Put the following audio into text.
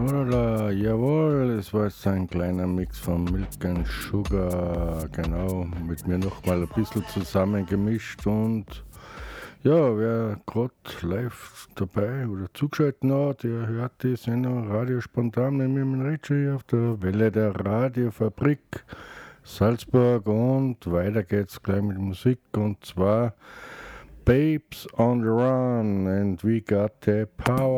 Tralala, jawohl, es war jetzt ein kleiner Mix von Milk and Sugar, genau, mit mir nochmal ein bisschen zusammengemischt und ja, wer gerade live dabei oder zugeschaltet hat, der hört die Sendung Radio Spontan mit mir mit Richie auf der Welle der Radiofabrik Salzburg und weiter geht's gleich mit Musik und zwar Babes on the Run and we got the power.